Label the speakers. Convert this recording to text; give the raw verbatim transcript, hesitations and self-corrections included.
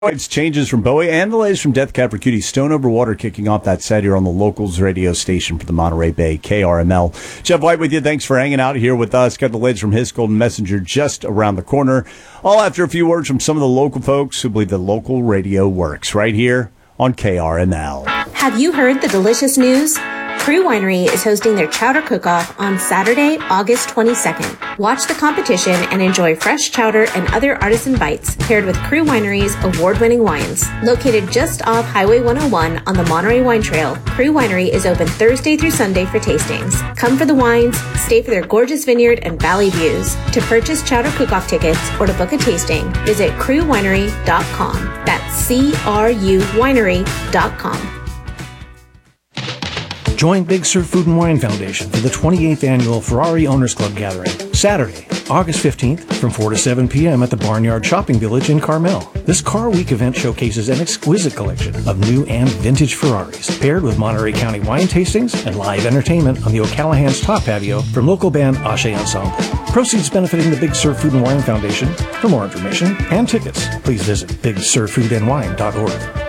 Speaker 1: It's changes from Bowie and the latest from Death Cab for Cutie. Stone Over Water kicking off that set here on the Locals radio station for the Monterey Bay, K R M L. Jeff White with you. Thanks for hanging out here with us. Got the latest from His Golden Messenger just around the corner. All after a few words from some of the local folks who believe that local radio works right here on K R M L.
Speaker 2: Have you heard the delicious news? Crew Winery is hosting their chowder cook-off on Saturday, August twenty-second. Watch the competition and enjoy fresh chowder and other artisan bites paired with Crew Winery's award-winning wines. Located just off Highway one oh one on the Monterey Wine Trail, Crew Winery is open Thursday through Sunday for tastings. Come for the wines, stay for their gorgeous vineyard and valley views. To purchase chowder cook-off tickets or to book a tasting, visit crew winery dot com. That's C R U winery dot com.
Speaker 3: Join Big Sur Food and Wine Foundation for the twenty-eighth Annual Ferrari Owners Club Gathering, Saturday, August fifteenth, from four to seven p.m. at the Barnyard Shopping Village in Carmel. This Car Week event showcases an exquisite collection of new and vintage Ferraris, paired with Monterey County wine tastings and live entertainment on the O'Callahan's top patio from local band Ashe Ensemble. Proceeds benefiting the Big Sur Food and Wine Foundation. For more information and tickets, please visit big sur food and wine dot org.